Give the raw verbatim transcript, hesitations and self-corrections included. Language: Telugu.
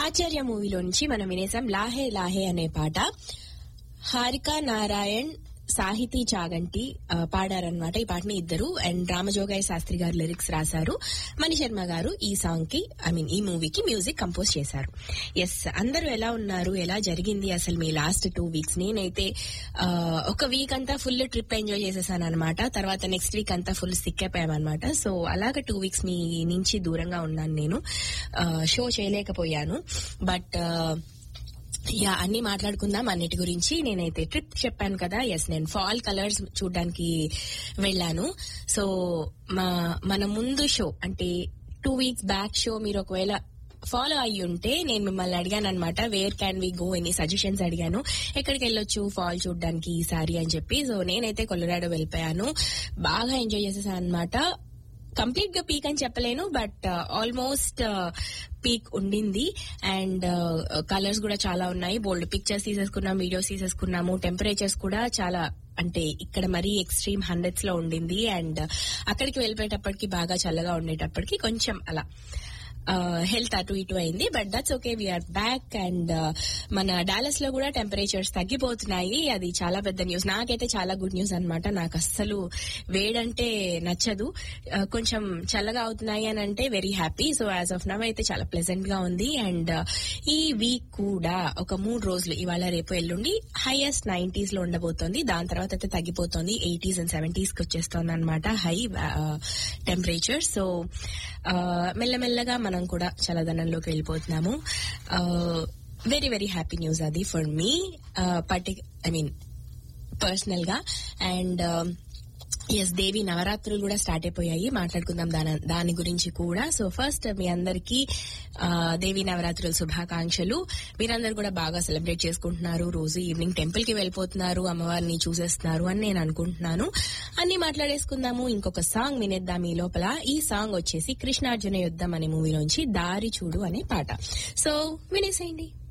ఆచార్య మూవీలో నుంచి మనం వినేసాం లాహే లాహే అనే పాట. హారిక నారాయణ్, సాహితీ చాగంటి పాడారనమాట ఈ పాటని ఇద్దరు. అండ్ రామజోగయ్య శాస్త్రి గారు లిరిక్స్ రాశారు. మణి శర్మ గారు ఈ సాంగ్ కి ఐ మీన్ ఈ మూవీకి మ్యూజిక్ కంపోజ్ చేశారు. ఎస్, అందరూ ఎలా ఉన్నారు? ఎలా జరిగింది అసలు మీ లాస్ట్ టూ వీక్స్? నేనైతే ఒక వీక్ అంతా ఫుల్ ట్రిప్ ఎంజాయ్ చేసేసాను అనమాట. తర్వాత నెక్స్ట్ వీక్ అంతా ఫుల్ సిక్ అయిపోయామన్నమాట. సో అలాగ టూ వీక్స్ మీ నుంచి దూరంగా ఉన్నాను. నేను షో చేయలేకపోయాను. బట్ యా అన్ని మాట్లాడుకుందాం అన్నిటి గురించి. నేనైతే ట్రిప్ చెప్పాను కదా, ఎస్ నేను ఫాల్ కలర్స్ చూడడానికి వెళ్ళాను. సో మా మన ముందు షో అంటే టూ వీక్స్ బ్యాక్ షో మీరు ఒకవేళ ఫాలో అయ్యి ఉంటే నేను మిమ్మల్ని అడిగాను అనమాట, వేర్ క్యాన్ వి గో, ఎన్ని సజెషన్స్ అడిగాను, ఎక్కడికి వెళ్ళొచ్చు ఫాల్ చూడడానికి ఈసారి అని చెప్పి. సో నేనైతే కొలరాడో వెళ్ళిపోయాను. బాగా ఎంజాయ్ చేసేసాను అనమాట. కంప్లీట్ గా పీక్ అని చెప్పలేను, బట్ ఆల్మోస్ట్ పీక్ ఉండింది. అండ్ కలర్స్ కూడా చాలా ఉన్నాయి. బోల్డ్ పిక్చర్స్ తీసేసుకున్నాం, వీడియోస్ తీసేసుకున్నాము. టెంపరేచర్స్ కూడా చాలా అంటే ఇక్కడ మరీ ఎక్స్ట్రీమ్ హండ్రెడ్స్ లో ఉండింది. అండ్ అక్కడికి వెళ్ళిపోయేటప్పటికి బాగా చల్లగా ఉండేటప్పటికి కొంచెం అలా హెల్త్ అటు ఇటు అయింది. But that's okay, we are back. And మన డాలస్ లో కూడా టెంపరేచర్స్ తగ్గిపోతున్నాయి. అది చాలా పెద్ద న్యూస్. నాకైతే చాలా గుడ్ న్యూస్ అనమాట. నాకు అస్సలు వేడంటే నచ్చదు. కొంచెం చల్లగా అవుతున్నాయి అని అంటే very happy. So as of now అయితే చాలా ప్లెజెంట్ గా ఉంది. అండ్ ఈ వీక్ కూడా ఒక మూడు రోజులు ఇవాళ రేపు ఎల్లుండి హైయెస్ట్ నైన్టీస్ లో ఉండబోతోంది. దాని తర్వాత అయితే తగ్గిపోతుంది, ఎయిటీస్ అండ్ సెవెంటీస్ కి వచ్చేస్తోంది అనమాట హై టెంపరేచర్. సో మెల్లమెల్లగా మనం కూడా చల్లదనంలోకి వెళ్ళిపోతున్నాము. వెరీ వెరీ హ్యాపీ న్యూస్ అది for me పర్టి I mean personal గా. అండ్ ఎస్, దేవి నవరాత్రులు కూడా స్టార్ట్ అయిపోయాయి. మాట్లాడుకుందాం దాని దాని గురించి కూడా. సో ఫస్ట్ మీ అందరికీ దేవి నవరాత్రుల శుభాకాంక్షలు. మీరందరూ కూడా బాగా సెలబ్రేట్ చేసుకుంటున్నారు. రోజు ఈవినింగ్ టెంపుల్ కి వెళ్ళిపోతున్నారు, అమ్మవారిని చూసేస్తున్నారు అని నేను అనుకుంటున్నాను. అన్ని మాట్లాడేసుకుందాము. ఇంకొక సాంగ్ వినేద్దాం ఈ లోపల. ఈ సాంగ్ వచ్చేసి కృష్ణార్జున యుద్ధం అనే మూవీలోంచి దారి చూడు అనే పాట. సో వినేసేయండి.